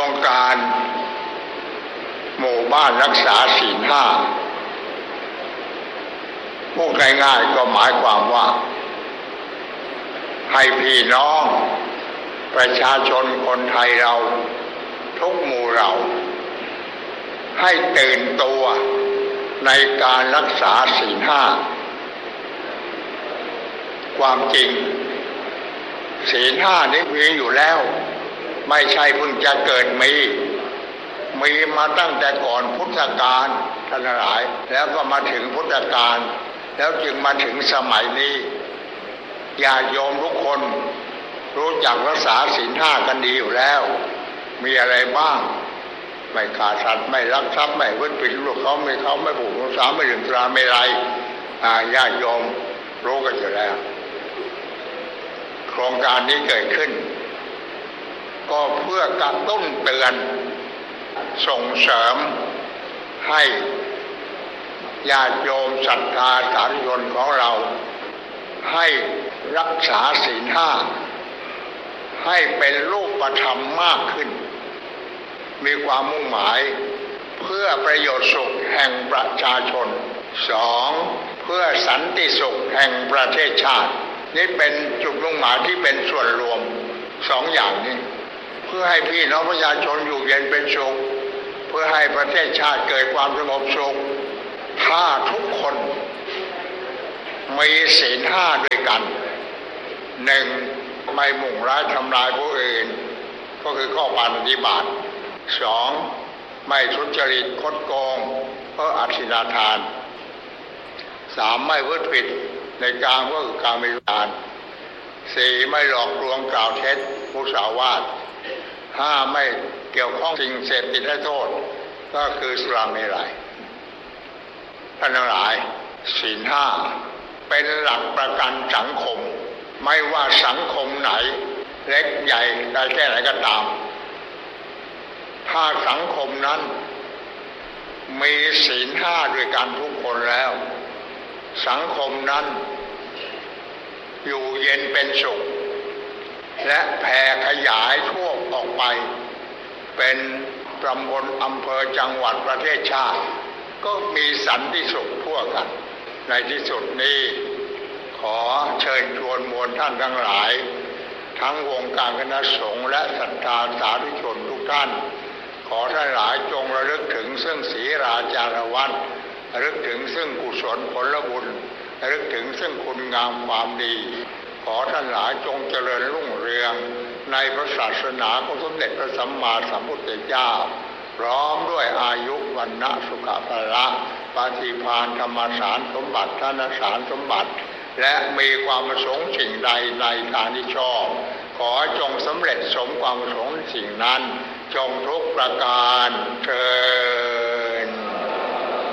รงการหมู่บ้านรักษาศีลห้าพูดง่ายๆก็หมายความว่าให้พี่น้องประชาชนคนไทยเราทุกหมู่เราให้ตื่นตัวในการรักษาศีลห้าความจริงศีลห้านี้มีอยู่แล้วไม่ใช่เพิ่งจะเกิดมีมาตั้งแต่ก่อนพุทธกาลท่านหลายแล้วก็มาถึงพุทธกาลแล้วจึงมาถึงสมัยนี้ญาติโยมทุกคนรู้จักรักษาศีลห้ากันดีอยู่แล้วมีอะไรบ้างไม่ฆ่าสัตว์ไม่ลักทรัพย์ไม่พูดผิดลูกเขาไม่ผูกมุสาไม่ดื่มสุราไม่ไรญาติโยมรู้กันอยู่แล้วโครงการนี้เกิดขึ้นก็เพื่อกระตุ้นเตือนส่งเสริมให้ญาติโยมศรัทธาสาธุชนของเราให้รักษาศีลห้าให้เป็นรูปธรรมมากขึ้นมีความมุ่งหมายเพื่อประโยชน์สุขแห่งประชาชนสองเพื่อสันติสุขแห่งประเทศชาตินี่เป็นจุดมุ่งหมายที่เป็นส่วนรวมสองอย่างนี้เพื่อให้พี่น้องประชาชนอยู่เย็นเป็นสุขเพื่อให้ประเทศชาติเกิดความสงบสุขถ้าทุกคนมีศีลห้าด้วยกันหนึ่งไม่มุ่งร้ายทำลายผู้อื่นก็คือข้อปฏิบัติสองไม่ทุจริตคดโกงเพื่ออธินาทานสามไม่พูดผิดในการก็คือการมีการสี่ไม่หลอกลวงกล่าวเท็จมุสาวาทห้าไม่เกี่ยวข้องสิ่งเสพติดให้โทษก็คือสุราเมรัยท่านทั้งหลายศีลห้าเป็นหลักประกันสังคมไม่ว่าสังคมไหนเล็กใหญ่ได้แค่ไหนก็ตามถ้าสังคมนั้นมีศีลห้าด้วยกันทุกคนแล้วสังคมนั้นอยู่เย็นเป็นสุขและแผ่ขยายทั่วออกไปเป็นตำบลอำเภอจังหวัดประเทศชาติก็มีสันติสุขทั่วกันในที่สุดนี้ขอเชิญชวนมวลท่านทั้งหลายทั้งวงการคณะสงฆ์และศรัทธาสาธุชนทุกท่านขอท่านหลายจงระลึกถึงซึ่งศีราจารวัตรระลึกถึงซึ่งกุศลผลบุญระลึกถึงซึ่งคุณงามความดีขอท่านหลายจงเจริญรุ่งเรืองในพระศาสนาของสมเด็จพระสัมมาสัมพุทธเจ้าพร้อมด้วยอายุวันนะสุขภละปฏิภาณธรรมสารสมบัติธนสารสมบัติและมีความประสงค์สิ่งใดในทางที่ชอบขอจงสำเร็จสมความประสงค์สิ่งนั้นจงทุกประการเทอญ